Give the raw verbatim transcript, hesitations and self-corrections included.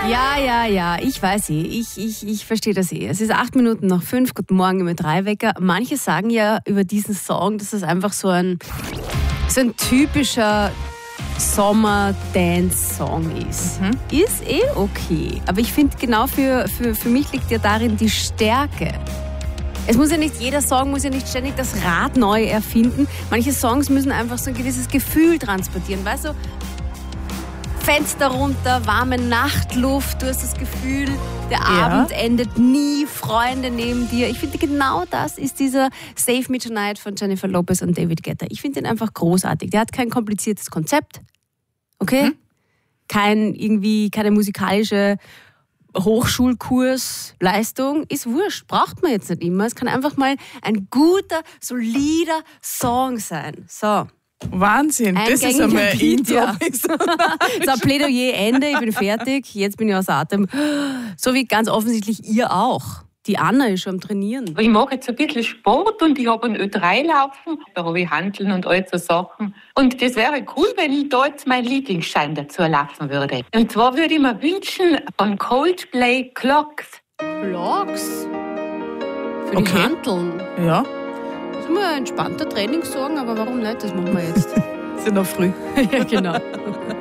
Ja, ja, ja, ich weiß eh, ich, ich, ich verstehe das eh. Es ist acht Minuten nach fünf, guten Morgen im drei Wecker. Manche sagen ja über diesen Song, dass es einfach so ein, so ein typischer Sommer-Dance-Song ist. Mhm. Ist eh okay, aber ich finde genau für, für, für mich liegt ja darin die Stärke. Es muss ja nicht, jeder Song muss ja nicht ständig das Rad neu erfinden. Manche Songs müssen einfach so ein gewisses Gefühl transportieren, weißt du? Fenster runter, warme Nachtluft, du hast das Gefühl, der ja. Abend endet nie, Freunde neben dir. Ich finde, genau das ist dieser Save Me Tonight von Jennifer Lopez und David Guetta. Ich finde ihn einfach großartig. Der hat kein kompliziertes Konzept, okay? Mhm. Kein, irgendwie, keine musikalische Hochschulkursleistung. Ist wurscht, braucht man jetzt nicht immer. Es kann einfach mal ein guter, solider Song sein. So. Wahnsinn, das ist einmal ein Intro. Ja. So, Plädoyer, Ende, ich bin fertig, jetzt bin ich aus Atem. So wie ganz offensichtlich ihr auch. Die Anna ist schon am Trainieren. Ich mache jetzt ein bisschen Sport und ich habe einen Ö drei laufen, da habe ich Hanteln und all so Sachen. Und das wäre cool, wenn ich da jetzt meinen Lieblingsschein dazu laufen würde. Und zwar würde ich mir wünschen von Coldplay Clocks. Clocks? Für okay. die Hanteln? Ja. Das ist immer ein entspannter Trainingssong, aber warum nicht? Das machen wir jetzt. Sind noch früh. Ja, genau.